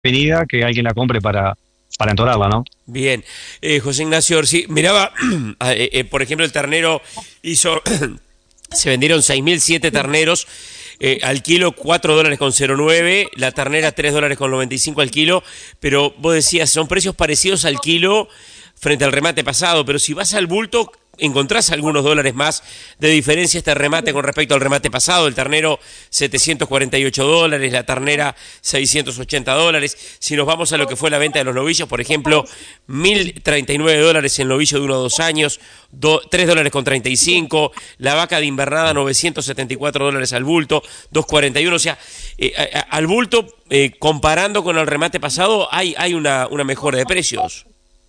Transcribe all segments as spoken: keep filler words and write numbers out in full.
venida que alguien la compre para, para entorarla, ¿no? Bien. Eh, José Ignacio Orsi, miraba, eh, eh, por ejemplo, el ternero hizo, se vendieron seis mil siete terneros, eh, al kilo cuatro dólares con cero nueve, la ternera tres dólares con noventa y cinco al kilo, pero vos decías, son precios parecidos al kilo frente al remate pasado, pero si vas al bulto, encontrás algunos dólares más de diferencia este remate con respecto al remate pasado. El ternero setecientos cuarenta y ocho dólares, la ternera seiscientos ochenta dólares. Si nos vamos a lo que fue la venta de los novillos, por ejemplo, mil treinta y nueve dólares el novillo de uno a dos años, do, tres dólares con treinta y cinco, la vaca de invernada novecientos setenta y cuatro dólares al bulto, dos cuarenta y uno, o sea, eh, a, a, al bulto, eh, comparando con el remate pasado, hay, hay una, una mejora de precios.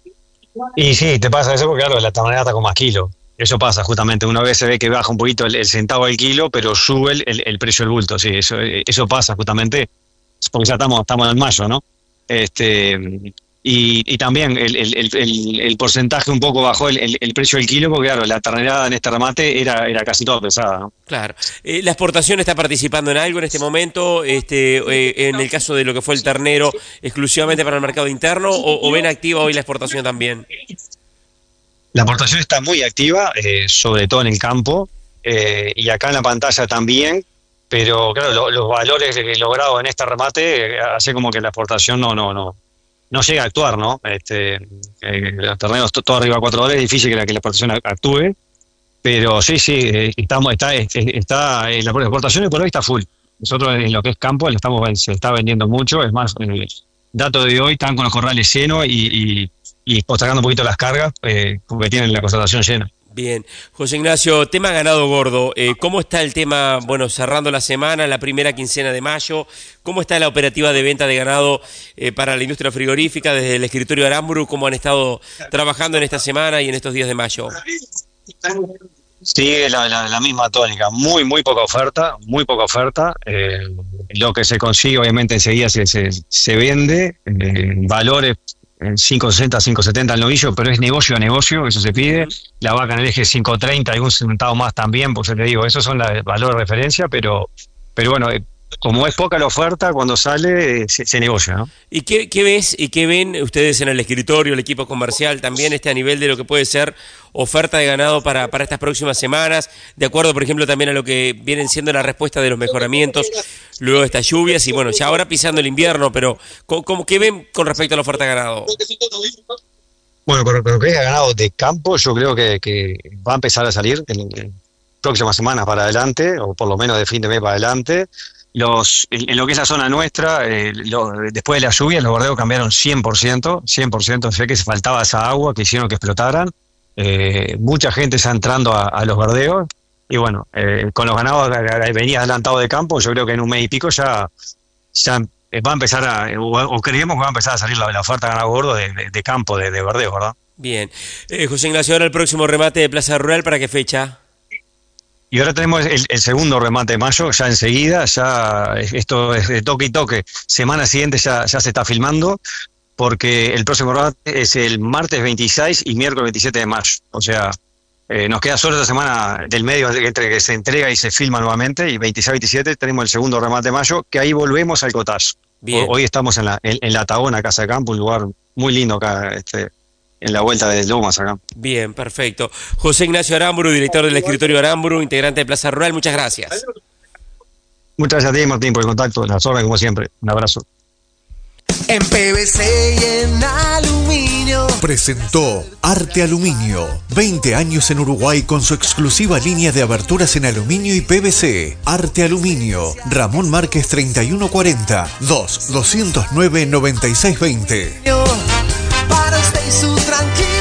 Y sí, te pasa eso porque, claro, la ternera está con más kilo. Eso pasa, justamente. Una vez se ve que baja un poquito el, el centavo al kilo, pero sube el, el, el precio del bulto. Sí, eso, eso pasa justamente porque ya estamos, estamos en mayo, ¿no? Este, y, y también el, el, el, el porcentaje un poco bajó el, el, el precio del kilo, porque, claro, la ternera en este remate era, era casi toda pesada, ¿no? Claro. Eh, ¿La exportación está participando en algo en este momento? Este, eh, en el caso de lo que fue el ternero, exclusivamente para el mercado interno, o, o ven activa hoy la exportación también? La exportación está muy activa, eh, sobre todo en el campo, eh, y acá en la pantalla también, pero claro, lo, los valores logrados en este remate eh, hace como que la exportación no no no no llega a actuar, ¿no? Este, eh, los terrenos todo arriba de cuatro dólares, es difícil que la, que la exportación actúe, pero sí, sí, eh, estamos, está, está, está eh, la exportación por hoy está full. Nosotros en lo que es campo lo estamos, se está vendiendo mucho, es más, el dato de hoy están con los corrales llenos y, y, y postergando un poquito las cargas, eh, porque tienen la constatación llena. Bien. José Ignacio, tema ganado gordo, eh, ¿cómo está el tema, bueno, cerrando la semana, la primera quincena de mayo? ¿Cómo está la operativa de venta de ganado eh, para la industria frigorífica desde el escritorio Aramburu? ¿Cómo han estado trabajando en esta semana y en estos días de mayo? Sigue la, la, la misma tónica, muy muy poca oferta, muy poca oferta. Eh, lo que se consigue obviamente enseguida se, se, se vende, eh, valores en cinco sesenta, cinco setenta el novillo, pero es negocio a negocio, eso se pide. La vaca en el eje cinco treinta, algún centavo más también, porque te digo, esos son los valores de referencia, pero, pero bueno, eh, como es poca la oferta, cuando sale, eh, se, se negocia, ¿no? ¿Y qué, qué ves y qué ven ustedes en el escritorio, el equipo comercial, también este a nivel de lo que puede ser oferta de ganado para, para estas próximas semanas? De acuerdo, por ejemplo, también a lo que vienen siendo la respuesta de los mejoramientos luego de estas lluvias y bueno, ya ahora pisando el invierno, pero ¿cómo, qué ven con respecto a la oferta de ganado? Bueno, con lo que es ganado de campo, yo creo que, que va a empezar a salir en, en próximas semanas para adelante, o por lo menos de fin de mes para adelante. Los, en, en lo que es la zona nuestra, eh, lo, después de la lluvia, los bordeos cambiaron cien por ciento, cien por ciento, sé que se faltaba esa agua que hicieron que explotaran. Eh, mucha gente está entrando a, a los verdeos, y bueno, eh, con los ganados venía adelantado de campo, yo creo que en un mes y pico ya, ya va a empezar a, o, o creemos que va a empezar a salir la, la oferta de ganado gordo de, de, de campo, de, de verdeos, ¿verdad? Bien. Eh, José Ignacio, ahora el próximo remate de Plaza Rural, ¿para qué fecha? Y ahora tenemos el, el segundo remate de mayo, ya enseguida, ya esto es de toque y toque. Semana siguiente ya, ya se está filmando, porque el próximo remate es el martes veintiséis y miércoles veintisiete de mayo. O sea, eh, nos queda solo esta semana del medio entre que se entrega y se filma nuevamente, y veintiséis veintisiete tenemos el segundo remate de mayo, que ahí volvemos al cottage. Bien. Hoy estamos en la, en, en la Tagona, Casa de Campo, un lugar muy lindo acá, este, en la vuelta de Lomas acá. Bien, perfecto. José Ignacio Aramburu, director del escritorio Aramburu, integrante de Plaza Rural, muchas gracias. Muchas gracias a ti, Martín, por el contacto, las órdenes como siempre. Un abrazo. En P V C y en aluminio. Presentó Arte Aluminio. veinte años en Uruguay con su exclusiva línea de aberturas en aluminio y P V C. Arte Aluminio. Ramón Márquez treinta y uno cuarenta. dos doscientos nueve noventa y seis veinte. Para usted y su tranquilidad.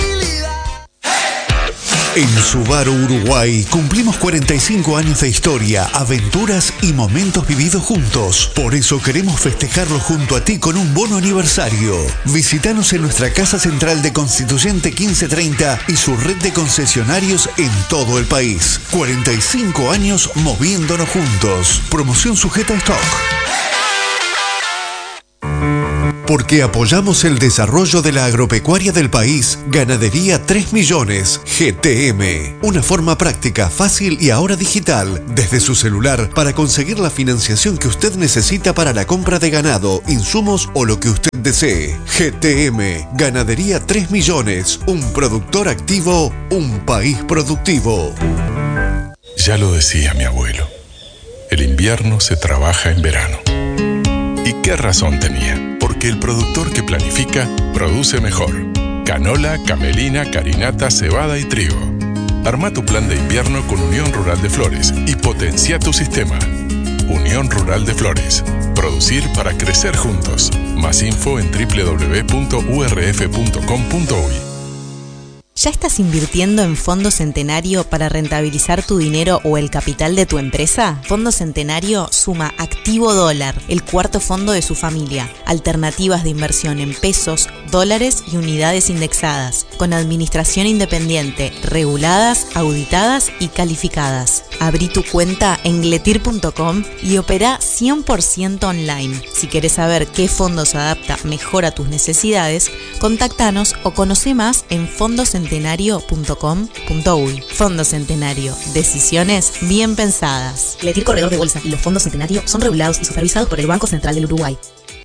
En Subaru Uruguay cumplimos cuarenta y cinco años de historia, aventuras y momentos vividos juntos. Por eso queremos festejarlo junto a ti con un bono aniversario. Visítanos en nuestra casa central de Constituyente quince treinta y su red de concesionarios en todo el país. cuarenta y cinco años moviéndonos juntos. Promoción sujeta a stock. Porque apoyamos el desarrollo de la agropecuaria del país, Ganadería tres millones, G T M. Una forma práctica, fácil y ahora digital, desde su celular, para conseguir la financiación que usted necesita para la compra de ganado, insumos o lo que usted desee. G T M, Ganadería tres millones, un productor activo, un país productivo. Ya lo decía mi abuelo, el invierno se trabaja en verano. ¿Y qué razón tenía? Porque el productor que planifica, produce mejor. Canola, camelina, carinata, cebada y trigo. Arma tu plan de invierno con Unión Rural de Flores y potencia tu sistema. Unión Rural de Flores. Producir para crecer juntos. Más info en doble u doble u doble u punto u r f punto com punto u y. ¿Ya estás invirtiendo en Fondo Centenario para rentabilizar tu dinero o el capital de tu empresa? Fondo Centenario suma Activo Dólar, el cuarto fondo de su familia. Alternativas de inversión en pesos, dólares y unidades indexadas, con administración independiente, reguladas, auditadas y calificadas. Abrí tu cuenta en gletir punto com y opera cien por ciento online. Si querés saber qué fondo se adapta mejor a tus necesidades, contáctanos o conoce más en fondocentenario punto com punto u y. Fondo Centenario. Decisiones bien pensadas. Gletir Corredor de Bolsa y los fondos Centenario son regulados y supervisados por el Banco Central del Uruguay.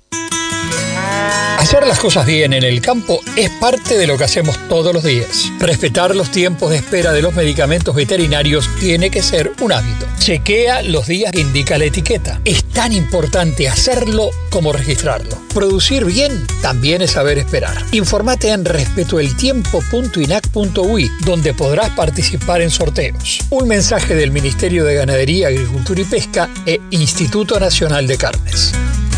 Hacer las cosas bien en el campo es parte de lo que hacemos todos los días. Respetar los tiempos de espera de los medicamentos veterinarios tiene que ser un hábito. Chequea los días que indica la etiqueta. Es tan importante hacerlo como registrarlo. Producir bien también es saber esperar. Informate en respeto el tiempo punto i n a c punto u y, donde podrás participar en sorteos. Un mensaje del Ministerio de Ganadería, Agricultura y Pesca e Instituto Nacional de Carnes.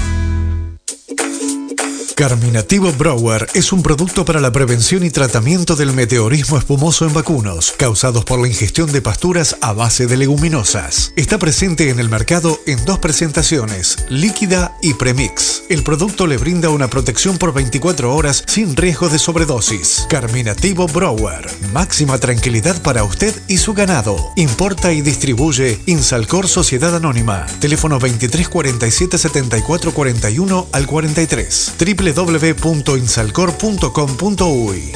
Carminativo Brower es un producto para la prevención y tratamiento del meteorismo espumoso en vacunos, causados por la ingestión de pasturas a base de leguminosas. Está presente en el mercado en dos presentaciones, líquida y premix. El producto le brinda una protección por veinticuatro horas sin riesgo de sobredosis. Carminativo Brower, máxima tranquilidad para usted y su ganado. Importa y distribuye Insalcor Sociedad Anónima. Teléfono veintitrés cuarenta y siete setenta y cuatro cuarenta y uno al cuarenta y tres. doble u doble u doble u punto insalcor punto com punto u y.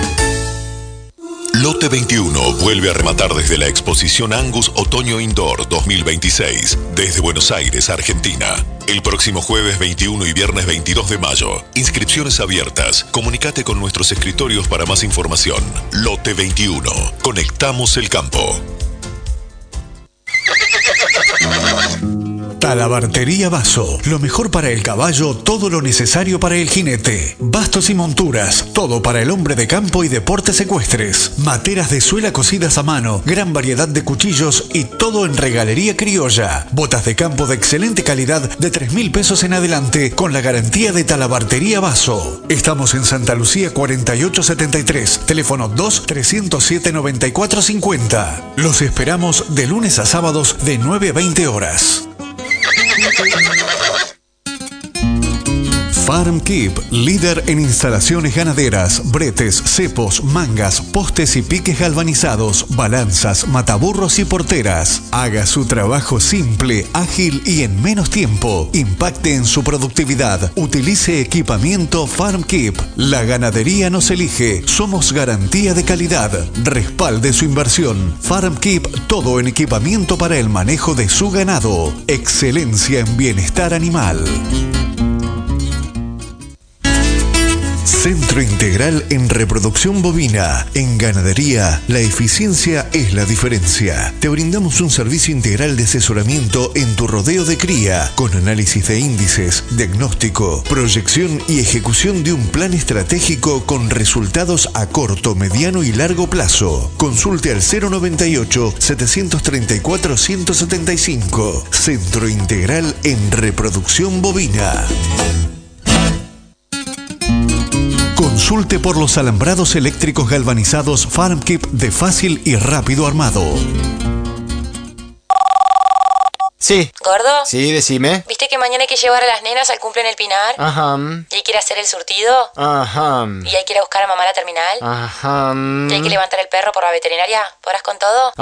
Lote veintiuno vuelve a rematar desde la exposición Angus Otoño Indoor dos mil veintiséis, desde Buenos Aires, Argentina. El próximo jueves veintiuno y viernes veintidós de mayo. Inscripciones abiertas. Comunicate con nuestros escritorios para más información. Lote veintiuno. Conectamos el campo. Talabartería Vaso, lo mejor para el caballo, todo lo necesario para el jinete. Bastos y monturas, todo para el hombre de campo y deportes ecuestres. Materas de suela cosidas a mano, gran variedad de cuchillos y todo en regalería criolla. Botas de campo de excelente calidad de tres mil pesos en adelante con la garantía de Talabartería Vaso. Estamos en Santa Lucía cuarenta y ocho setenta y tres, teléfono dos trescientos siete noventa y cuatro cincuenta. Los esperamos de lunes a sábados de nueve a veinte horas. Farm Keep, líder en instalaciones ganaderas, bretes, cepos, mangas, postes y piques galvanizados, balanzas, mataburros y porteras. Haga su trabajo simple, ágil y en menos tiempo. Impacte en su productividad. Utilice equipamiento Farm Keep. La ganadería nos elige. Somos garantía de calidad. Respalde su inversión. Farm Keep, todo en equipamiento para el manejo de su ganado. Excelencia en bienestar animal. Centro Integral en Reproducción Bovina. En ganadería, la eficiencia es la diferencia. Te brindamos un servicio integral de asesoramiento en tu rodeo de cría, con análisis de índices, diagnóstico, proyección y ejecución de un plan estratégico con resultados a corto, mediano y largo plazo. Consulte al cero noventa y ocho, setecientos treinta y cuatro, ciento setenta y cinco. Centro Integral en Reproducción Bovina. Consulte por los alambrados eléctricos galvanizados Farm Keep de fácil y rápido armado. Sí. ¿Gordo? Sí, decime. ¿Viste que mañana hay que llevar a las nenas al cumple en el Pinar? Ajá. ¿Y hay que ir a hacer el surtido? Ajá. ¿Y hay que ir a buscar a mamá a la terminal? Ajá. ¿Y hay que levantar el perro por la veterinaria? ¿Podrás con todo?